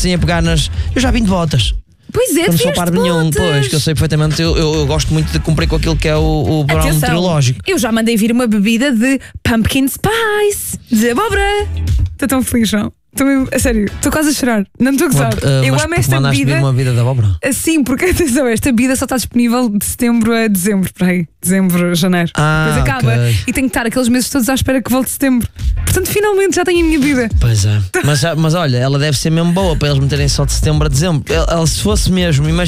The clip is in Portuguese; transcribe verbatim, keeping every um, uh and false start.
comecem a pegar nas. Eu já vim de botas. Pois é, não sou par nenhum, pois, que eu sei perfeitamente. Eu, eu, eu gosto muito de cumprir com aquilo que é o, o padrão meteorológico. Eu já mandei vir uma bebida de pumpkin spice, de abóbora. Estou tão feliz, João. Estou mesmo, a sério, estou quase a chorar. Não estou a gozar. Uh, eu mas amo esta mandaste bebida. uma bebida de abóbora? Sim, porque atenção, esta bebida só está disponível de setembro a dezembro, para aí. Dezembro, janeiro. Ah, depois acaba. okay. E tenho que estar aqueles meses todos à espera que volte setembro. Portanto, finalmente já tenho a minha bebida. Pois é. Mas, mas olha, ela deve ser mesmo boa para eles meterem só de setembro a dezembro. Ela, ela se fosse mesmo, imagina.